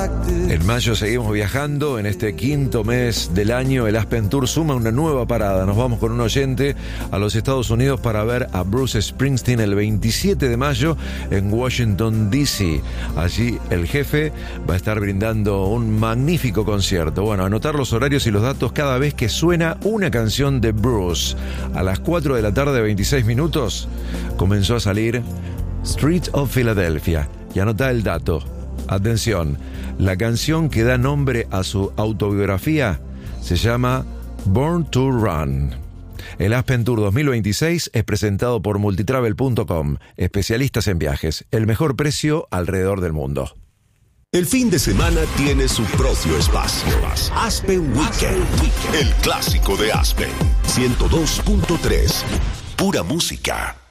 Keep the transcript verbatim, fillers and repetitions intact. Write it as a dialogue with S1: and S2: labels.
S1: En mayo seguimos viajando. En este quinto mes del año, el Aspen Tour suma una nueva parada. Nos vamos con un oyente a los Estados Unidos para ver a Bruce Springsteen el veintisiete de mayo en Washington, D C Allí el jefe va a estar brindando un magnífico concierto. Bueno, anotar los horarios y los datos cada vez que suena una canción de Bruce. A las cuatro de la tarde, veintiséis minutos, comenzó a salir Street of Philadelphia. Y anota el dato. Atención, la canción que da nombre a su autobiografía se llama Born to Run. El Aspen Tour dos mil veintiséis es presentado por multitravel punto com, especialistas en viajes, el mejor precio alrededor del mundo.
S2: El fin de semana tiene su propio espacio. Aspen Weekend, el clásico de Aspen. ciento dos punto tres, pura música.